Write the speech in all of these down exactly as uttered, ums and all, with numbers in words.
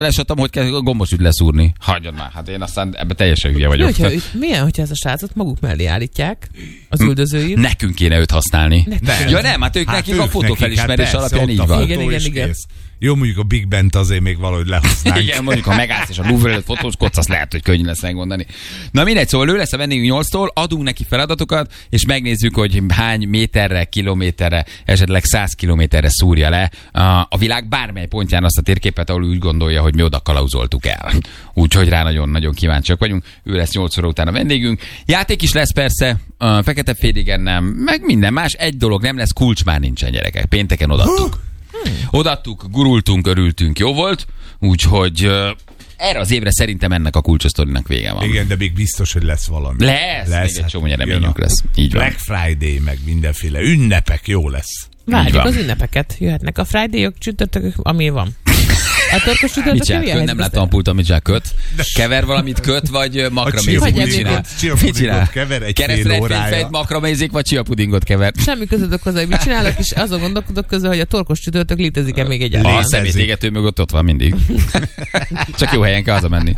Lesatom, hogy kell gombos ügy leszúrni. Hagyjad már, hát én aztán ebben teljesen hülye vagyok. Hogyha, milyen, hogyha ez a srácot maguk mellé állítják, az üldözőit? Nekünk kéne őt használni. Nekünk. Ja nem, hát ők hát nekik a fotófelismerés hát alapján így van. Igen, igen, igen. Jó, mondjuk a Big Bent azért még valahogy lehúznánk. Igen, mondjuk ha megállsz és a Louvre előtt fotózkodsz, azt lehet, hogy könnyű lesz megmondani. Na mindegy, szóval ő lesz a vendégünk nyolctól, adunk neki feladatokat, és megnézzük, hogy hány méterre, kilométerre, esetleg száz kilométerre szúrja le a, a világ bármely pontján azt a térképet, ahol úgy gondolja, hogy mi oda kalauzoltuk el. Úgyhogy rá nagyon-nagyon kíváncsiak vagyunk. Ő lesz nyolc óra után a vendégünk. Játék is lesz persze, a Fekete Féligen nem, meg minden más. Egy dolog nem lesz, kulcs már nincsen, gyerekek. Pénteken odaadtuk. Hmm. Odaadtuk, gurultunk, örültünk, jó volt, úgyhogy uh, erre az évre szerintem ennek a kulcsosztorinak vége van. Igen, de még biztos, hogy lesz valami. Lesz, lesz még egy csomó nyereményünk lesz. Így van. Black Friday, meg mindenféle ünnepek, jó lesz. Várjuk az ünnepeket. Jöhetnek a Friday-ok, csütörtökök, ami van. A torkos csütörtök jövő? Nem láttam a pulton, mit csak köt. Kever valamit, köt, vagy makramézik, mit csinál? Mit csinál? Kever egy fél órája. Makramézik, vagy csiapudingot kever? Semmi közöttök hozzá, hogy mit csinálok, és azon gondolkodok közül, hogy a torkos csütörtök létezik-e még egyáltalán. A szemétégető mögött ott van mindig. Csak jó helyen kell hazamenni.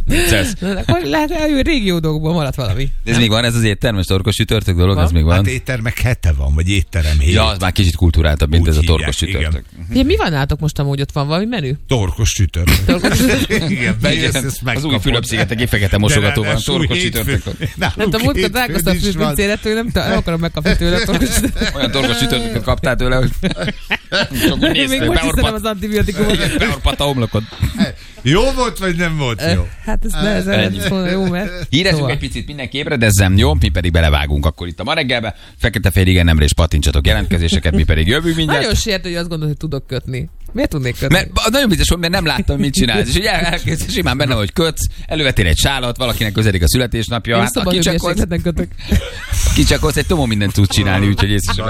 Akkor lehet, hogy régi jó dolgokból maradt valami. Ez még van, ez az éttermes torkos csütörtök dolog, ez még van. Hát éttermek hete van, vagy étterem hét. Ja, az már kicsit kulturáltabb, mint ez a torkos csütörtök. Mi van nálatok most amúgy, ott van valami menü? Torkos csütörtök. Torkos csütörtök. Igen, bejössz, ezt megkapod. Az új Fülöp-szigeteki fekete mosogató van, torkos csütörtök. Nem tudom, múltkor találkoztam a fülpincére tőlem, nem akarom megkapni tőle a torkos csütörtök. Olyan torkos csütörtököt kaptál tőle, hogy csak úgy nézd, hogy beorpat, az antibiotikumot. beorpat a homlokod. Jó volt, vagy nem volt jó? Hát ez nehezen jó, mert... Hírezzünk egy picit, mindenki ébredezzem, jó? Mi pedig belevágunk akkor itt a ma reggelbe. Fekete Féligen nem rés, pattintsatok jelentkezéseket, mi pedig jövünk mindjárt. Nagyon sért, hogy azt gondolod, hogy tudok kötni. Miért tudnék kötni? Mert nagyon biztos, hogy mert nem láttam, mit csinálsz. És ugye elkezdesz simán benne, hogy kötsz, elővettél egy sálat, valakinek közelik a születésnapja. Hát, a kicsakolsz, kicsakolsz, egy tomó mindent tudsz csinálni, úgyhogy észre sem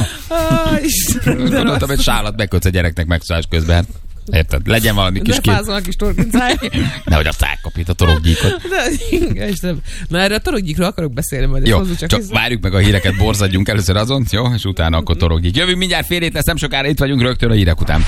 veszem. Gondoltam, egy sálat megkötsz a gyereknek megszállás közben. Érted? Legyen valami kis kép. Ne kis torkincáj. Nehogy azt elkapít a torokgyíkot. Na erre a torokgyíkról akarok beszélni majd. Jó, csak, csak várjuk meg a híreket, borzadjunk először azon, jó? És utána akkor torokgyík. Jövünk mindjárt fél hét lesz, nem sokára itt vagyunk rögtön a hírek után.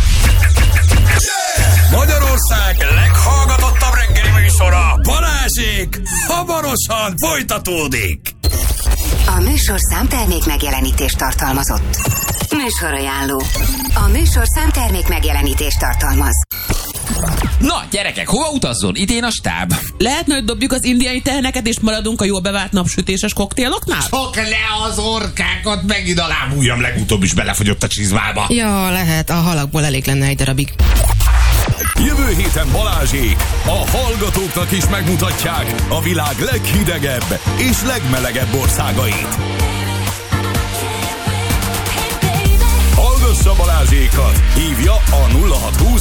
Magyarország leghallgatottabb reggeli műsora, Balázsék, hamarosan folytatódik. A műsor számtermék megjelenítést tartalmazott. Műsorajánló. A műsor számtermék megjelenítést tartalmaz. Na, gyerekek, hova utazzon? Idén a stáb. Lehetne, hogy dobjuk az indiai teheneket, és maradunk a jól bevált napsütéses koktéloknál? Csak le az orkákat, megint a lábujjam legutóbb is belefogyott a csizmába. Ja, lehet, a halakból elég lenne egy darabig. Jövő héten Balázsék a hallgatóknak is megmutatják a világ leghidegebb és legmelegebb országait. Hallgassa Balázsékat! Hívja a nulla hat húsz